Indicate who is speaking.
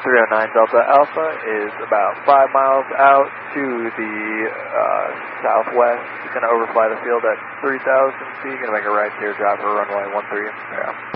Speaker 1: 309 Delta Alpha is about 5 miles out to the southwest. Going to overfly the field at 3,000 feet. Going to make a right here, drop for runway 13. Yeah.